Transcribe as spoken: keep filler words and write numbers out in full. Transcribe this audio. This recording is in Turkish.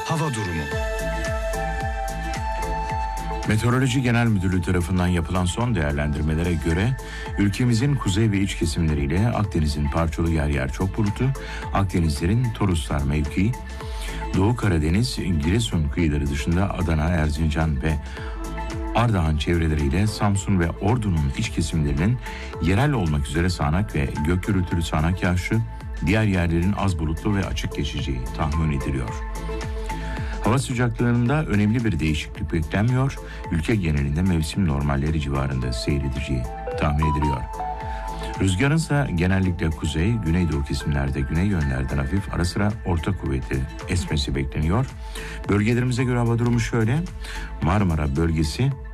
hava durumu. Meteoroloji Genel Müdürlüğü tarafından yapılan son değerlendirmelere göre ülkemizin kuzey ve iç kesimleriyle Akdeniz'in parçalı yer yer çok bulutlu, Akdenizlerin Toroslar mevkii, Doğu Karadeniz, Giresun kıyıları dışında Adana, Erzincan ve Ardahan çevreleriyle Samsun ve Ordu'nun iç kesimlerinin yerel olmak üzere sağanak ve gök gürültülü sağanak yağışlı, diğer yerlerin az bulutlu ve açık geçeceği tahmin ediliyor. Hava sıcaklığında önemli bir değişiklik beklenmiyor, ülke genelinde mevsim normalleri civarında seyredeceği tahmin ediliyor. Rüzgarın ise genellikle kuzey, güneydoğu kesimlerde güney yönlerden hafif ara sıra orta kuvvetli esmesi bekleniyor. Bölgelerimize göre hava durumu şöyle: Marmara bölgesi